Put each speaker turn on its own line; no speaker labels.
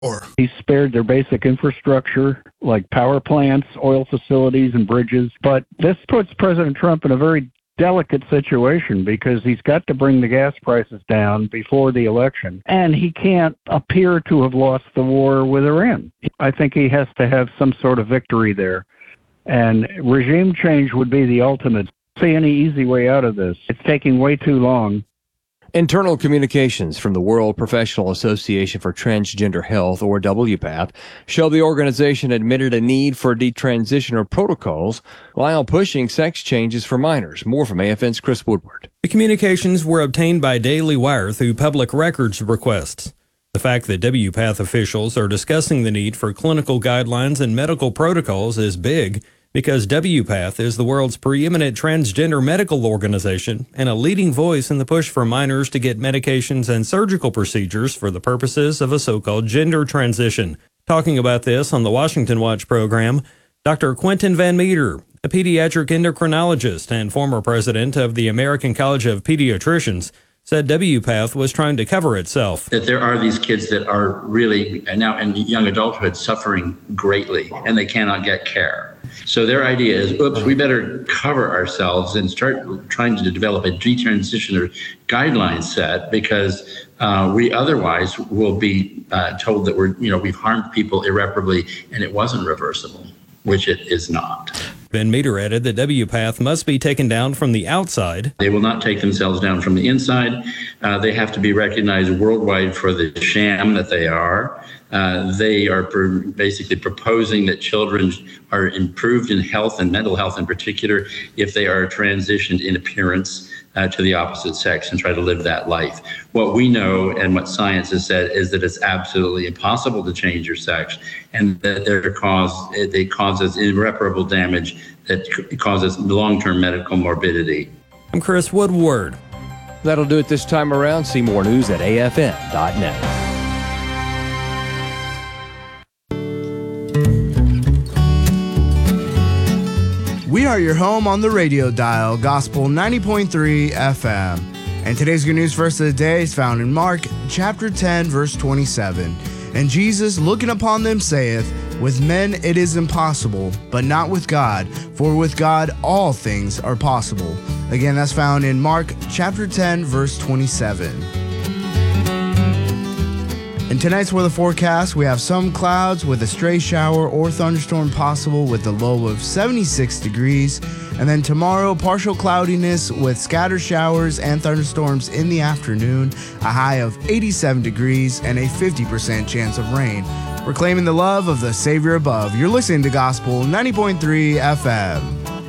He spared their basic infrastructure like power plants, oil facilities, and bridges. But this puts President Trump in a very delicate situation because he's got to bring the gas prices down before the election, and he can't appear to have lost the war with Iran. I think he has to have some sort of victory there, and regime change would be the ultimate. See any easy way out of this. It's taking way too long.
Internal communications from the World Professional Association for Transgender Health, or WPATH, show the organization admitted a need for detransitioner protocols while pushing sex changes for minors. More from AFN's Chris Woodward.
The communications were obtained by Daily Wire through public records requests. The fact that WPATH officials are discussing the need for clinical guidelines and medical protocols is big, because WPATH is the world's preeminent transgender medical organization and a leading voice in the push for minors to get medications and surgical procedures for the purposes of a so-called gender transition. Talking about this on the Washington Watch program, Dr. Quentin Van Meter, a pediatric endocrinologist and former president of the American College of Pediatricians, said WPATH was trying to cover itself.
That there are these kids that are really now in young adulthood suffering greatly and they cannot get care. So their idea is, we better cover ourselves and start trying to develop a detransitioner guideline set because we otherwise will be told that we've harmed people irreparably and it wasn't reversible, which it is not.
Van Meter added that WPATH must be taken down from the outside.
They will not take themselves down from the inside. They have to be recognized worldwide for the sham that they are. They are basically proposing that children are improved in health and mental health in particular if they are transitioned in appearance to the opposite sex and try to live that life. What we know and what science has said is that it's absolutely impossible to change your sex and that it causes irreparable damage that causes long-term medical morbidity.
I'm Chris Woodward.
That'll do it this time around. See more news at afn.net.
We are your home on the radio dial, Gospel 90.3 FM. And today's good news verse of the day is found in Mark chapter 10, verse 27. And Jesus, looking upon them, saith, With men it is impossible, but not with God, for with God all things are possible. Again, that's found in Mark chapter 10, verse 27. In tonight's weather forecast, we have some clouds with a stray shower or thunderstorm possible with a low of 76 degrees. And then tomorrow, partial cloudiness with scattered showers and thunderstorms in the afternoon, a high of 87 degrees and a 50% chance of rain. Proclaiming the love of the Savior above. You're listening to Gospel 90.3 FM.